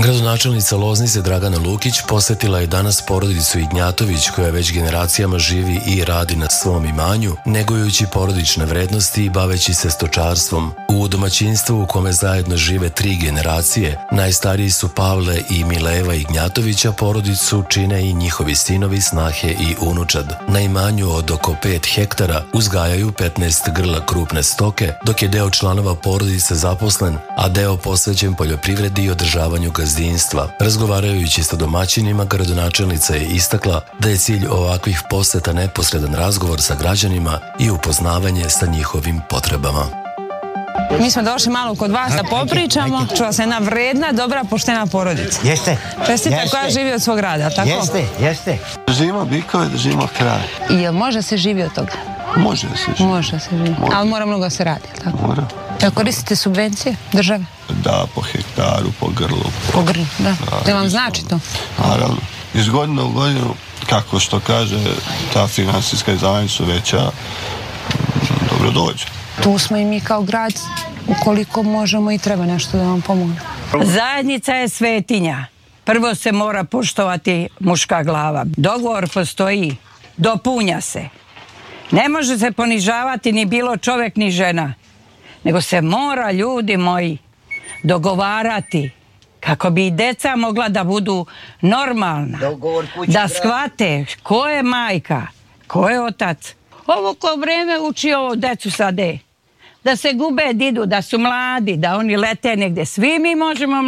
Gradonačelnica Loznice Dragana Lukić posetila je danas porodicu Ignjatović koja već generacijama živi i radi na svom imanju, negujući porodične vrednosti i baveći se stočarstvom. U domaćinstvu u kome zajedno žive 3 generacije, najstariji su Pavle i Mileva Ignjatovića, porodicu čine i njihovi sinovi, snahe i unučad. Na imanju od oko 5 hektara uzgajaju 15 grla krupne stoke, dok je deo članova porodice zaposlen, a deo posvećen poljoprivredi i održavanju gazdinstva. Razgovarajući sa domaćinima, gradonačelnica je istakla da je cilj ovakvih poseta neposredan razgovor sa građanima i upoznavanje sa njihovim potrebama. Mi smo došli malo kod vas da popričamo. Čula se jedna vredna, dobra, poštena porodica. Jeste. Čestita koja živi od svog rada, tako? Jeste. Držimo bikove, držimo krave. I jel može se živi od toga? Može se živi. Može se živi. Ali mora mnogo se radi, tako? Mora. Jel koristite subvencije države? Da, po hektaru, po grlu. Po grlu, da. Da vam znači to? Naravno. Iz godine u godinu, kako što kaže, ta finansijska izdavanja su veća, dobro dođe. Tu smo i mi kao grad, ukoliko možemo i treba nešto da vam pomogne. Zajednica je svetinja. Prvo se mora poštovati muška glava. Dogovor postoji, dopunja se. Ne može se ponižavati ni bilo čovjek ni žena, nego se mora, ljudi moji, dogovarati kako bi i deca mogla da budu normalna, da shvate ko je majka, ko je otac. Ovo ko vreme uči ovo decu sade, da se gube didu, da su mladi, da oni lete negdje. Svi mi možemo